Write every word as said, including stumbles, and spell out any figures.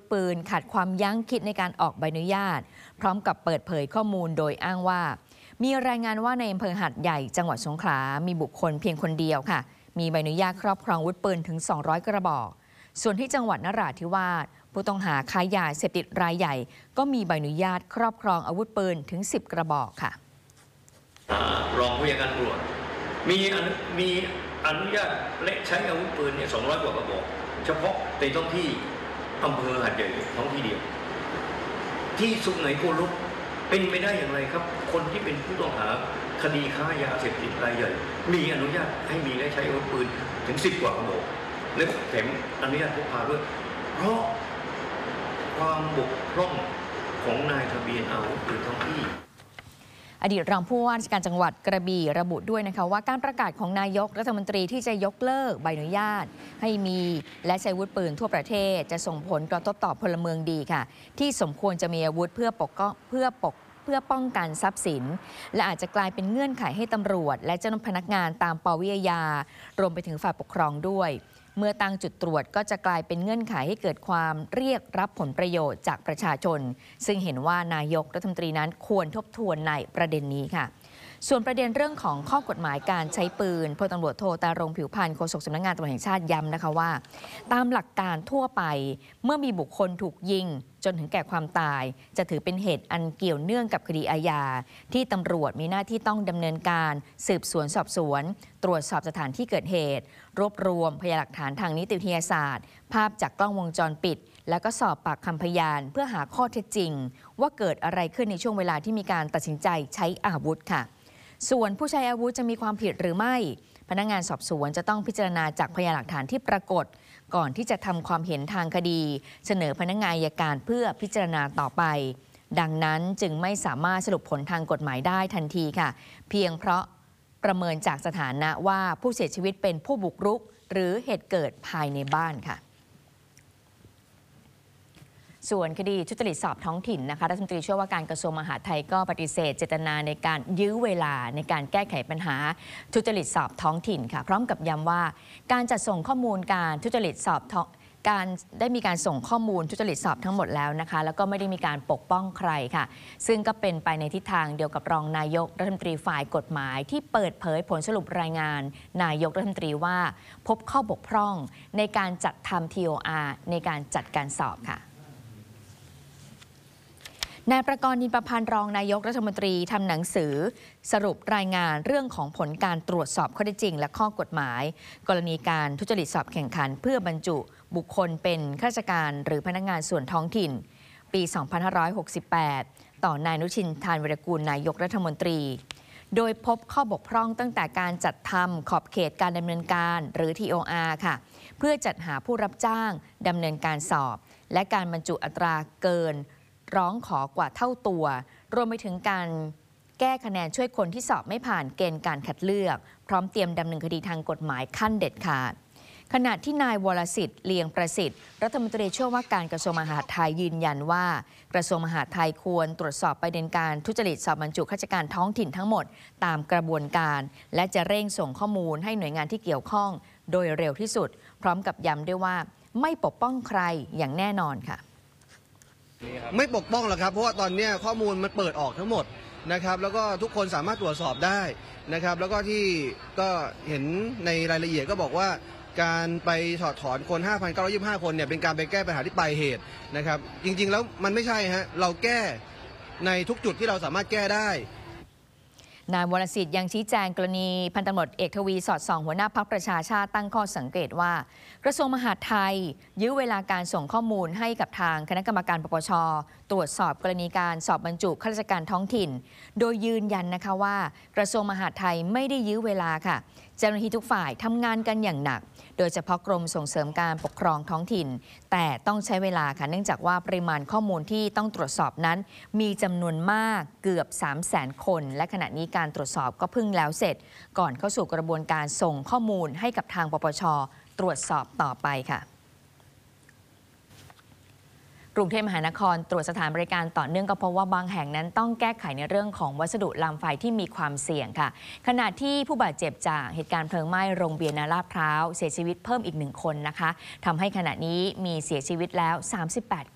ปืนขัดความยั้งคิดในการออกใบอนุญาตพร้อมกับเปิดเผยข้อมูลโดยอ้างว่ามีรายงานว่าในอำเภอหาดใหญ่จังหวัดสงขลามีบุคคลเพียงคนเดียวค่ะมีใบอนุญาตครอบครองอาวุธปืนถึงสองร้อยกระบอกส่วนที่จังหวัดนราธิวาสผู้ต้องหาค้ายาเสพติดรายใหญ่ก็มีใบอนุญาตครอบครองอาวุธปืนถึงสิบกระบอกค่ะรองผู้ใหญ่การตำรวจมีมีอนุญาตและใช้อาวุธปืนเนี่ยสองร้อยกว่ากระบอกเฉพาะในท้องที่อำเภอหาดใหญ่ท้องที่เดียวที่สุไหนโกลกเป็นไปได้อย่างไรครับคนที่เป็นผู้ต้องหาคดีค้ายาเสพติดรายใหญ่มีอนุญาตให้มีและใช้อาวุธปืนถึงสิบกว่ากระบอกและแถมอนุญาตพกพาด้วยเพราะความบกพร่องของนายทะเบียนอาวุธปืนท้องที่อดีตรองผู้ว่าราชการจังหวัดกระบี่ระบุด้วยนะคะว่าการประกาศของนายกรัฐมนตรีที่จะยกเลิกใบอนุญาตให้มีและใช้อาวุธปืนทั่วประเทศจะส่งผลกระทบต่อพลเมืองดีค่ะที่สมควรจะมีอาวุธเพื่อปกเพื่อปกเพื่อป้องกันทรัพย์สินและอาจจะกลายเป็นเงื่อนไขให้ตำรวจและเจ้าหน้าที่พนักงานตามปวิทยารวมไปถึงฝ่ายปกครองด้วยเมื่อตั้งจุดตรวจก็จะกลายเป็นเงื่อนไขให้เกิดความเรียกรับผลประโยชน์จากประชาชนซึ่งเห็นว่านายกรัฐมนตรีนั้นควรทบทวนในประเด็นนี้ค่ะส่วนประเด็นเรื่องของข้อกฎหมายการใช้ปืนพลตำรวจโทตารงผิวพรรณโฆษกสำนักงานตำรวจแห่งชาติย้ำนะคะว่าตามหลักการทั่วไปเมื่อมีบุคคลถูกยิงจนถึงแก่ความตายจะถือเป็นเหตุอันเกี่ยวเนื่องกับคดีอาญาที่ตำรวจมีหน้าที่ต้องดำเนินการสืบสวนสอบสวนตรวจสอบสถานที่เกิดเหตุรวบรวมพยานหลักฐานทางนิติวิทยาศาสตร์ภาพจากกล้องวงจรปิดแล้วก็สอบปากคำพยานเพื่อหาข้อเท็จจริงว่าเกิดอะไรขึ้นในช่วงเวลาที่มีการตัดสินใจใช้อาวุธค่ะส่วนผู้ใช้อาวุธจะมีความผิดหรือไม่พนักงานสอบสวนจะต้องพิจารณาจากพยานหลักฐานที่ปรากฏก่อนที่จะทำความเห็นทางคดีเสนอพนักงานอัยการเพื่อพิจารณาต่อไปดังนั้นจึงไม่สามารถสรุปผลทางกฎหมายได้ทันทีค่ะเพียงเพราะประเมินจากสถานะว่าผู้เสียชีวิตเป็นผู้บุกรุกหรือเหตุเกิดภายในบ้านค่ะส่วนคดีทุจริตสอบท้องถิ่นนะคะรัฐมนตรีช่วยว่าการกระทรวงมหาดไทยก็ปฏิเสธเจตนาในการยื้อเวลาในการแก้ไขปัญหาทุจริตสอบท้องถิ่นค่ะพร้อมกับย้ำว่าการจัดส่งข้อมูลการทุจริตสอบการได้มีการส่งข้อมูลทุจริตสอบทั้งหมดแล้วนะคะแล้วก็ไม่ได้มีการปกป้องใครค่ะซึ่งก็เป็นไปในทิศทางเดียวกับรองนายกรัฐมนตรีฝ่ายกฎหมายที่เปิดเผยผลสรุปรายงานนายกรัฐมนตรีว่าพบข้อบกพร่องในการจัดทำ ที โอ อาร์ ในการจัดการสอบค่ะนายประกรณ์ นินประพันธ์รองนายกรัฐมนตรีทำหนังสือสรุปรายงานเรื่องของผลการตรวจสอบข้อเท็จจริงและข้อกฎหมายกรณีการทุจริตสอบแข่งขันเพื่อบรรจุบุคคลเป็นข้าราชการหรือพนักงานส่วนท้องถิ่นปี สองพันห้าร้อยหกสิบแปด ต่อนายอนุชิน ทานวีรกูลนายกรัฐมนตรีโดยพบข้อบกพร่องตั้งแต่การจัดทำขอบเขตการดำเนินการหรือ ที โอ อาร์ ค่ะเพื่อจัดหาผู้รับจ้างดำเนินการสอบและการบรรจุอัตราเกินร้องขอกว่าเท่าตัวรวมไปถึงการแก้คะแนนช่วยคนที่สอบไม่ผ่านเกณฑ์การคัดเลือกพร้อมเตรียมดำเนินคดีทางกฎหมายขั้นเด็ดขาดขณะที่นายวรสิทธิ์เลียงประสิทธิ์รัฐมนตรีช่วยว่าการกระทรวงมหาดไทยยืนยันว่ากระทรวงมหาดไทยควรตรวจสอบประเด็นการทุจริตสอบบรรจุข้าราชการท้องถิ่นทั้งหมดตามกระบวนการและจะเร่งส่งข้อมูลให้หน่วยงานที่เกี่ยวข้องโดยเร็วที่สุดพร้อมกับย้ำด้วยว่าไม่ปกป้องใครอย่างแน่นอนค่ะไม่ปกป้องหรอกครับเพราะว่าตอนนี้ข้อมูลมันเปิดออกทั้งหมดนะครับแล้วก็ทุกคนสามารถตรวจสอบได้นะครับแล้วก็ที่ก็เห็นในรายละเอียดก็บอกว่าการไปถอดถอนคน ห้าพันเก้าร้อยยี่สิบห้า คนเนี่ยเป็นการไปแก้ปัญหาที่ปลายเหตุนะครับจริงๆแล้วมันไม่ใช่ฮะเราแก้ในทุกจุดที่เราสามารถแก้ได้นายวรสิทธิ์ยังชี้แจงกรณีพันตำรวจเอกทวีสอดส่องหัวหน้าพรรคประชาชาติตั้งข้อสังเกตว่ากระทรวงมหาดไทยยื้อเวลาการส่งข้อมูลให้กับทางคณะกรรมการปปช.ตรวจสอบกรณีการสอบบรรจุข้าราชการท้องถิ่นโดยยืนยันนะคะว่ากระทรวงมหาดไทยไม่ได้ยื้อเวลาค่ะเจ้าหน้าที่ทุกฝ่ายทำงานกันอย่างหนักโดยเฉพาะกรมส่งเสริมการปกครองท้องถิ่นแต่ต้องใช้เวลาค่ะเนื่องจากว่าปริมาณข้อมูลที่ต้องตรวจสอบนั้นมีจำนวนมากเกือบ สามแสน คนและขณะนี้การตรวจสอบก็เพิ่งแล้วเสร็จก่อนเข้าสู่กระบวนการส่งข้อมูลให้กับทางปปช.ตรวจสอบต่อไปค่ะ กรุงเทพมหานครตรวจสถานบริการต่อเนื่องก็พบว่าบางแห่งนั้นต้องแก้ไขในเรื่องของวัสดุลามไฟที่มีความเสี่ยงค่ะขณะที่ผู้บาดเจ็บจากเหตุการณ์เพลิงไหม้โรงเบียร์นาลาดพร้าวเสียชีวิตเพิ่มอีกหนึ่งคนนะคะทำให้ขณะนี้มีเสียชีวิตแล้วสามสิบแปด